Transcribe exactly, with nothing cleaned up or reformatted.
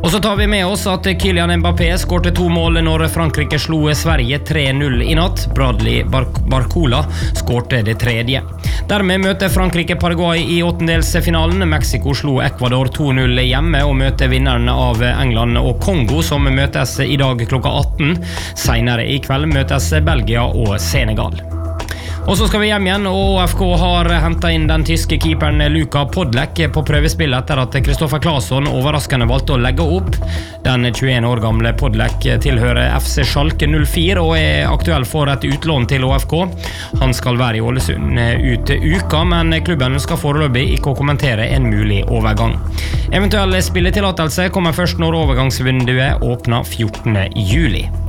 Og så tar vi med oss at Kylian Mbappé skårte to mål når Frankrike slo Sverige tre null i natt. Bradley Bar- Barcola skårte det tredje. Dermed møter Frankrike Paraguay i åttendelsfinalen. Mexico slo Ecuador to null hjemme og møter vinneren av England og Kongo, som møtes i dag klokka atten. Senere i kveld møtes Belgia og Senegal. Og så skal vi hjem igjen, og Å F K har hentet inn den tyske keeperen Luka Podlek på prøvespill etter at Kristoffer Claesson overraskende valgte å legge opp. Den tjueen år gamle Podlek tilhører F C Schalke null fire og er aktuell for et utlån til Å F K. Han skal være i Ålesund ut uka, men klubben skal foreløpig ikke kommentere en mulig overgang. Eventuell spilletillatelse kommer først når overgangsvinduet åpner fjortende juli.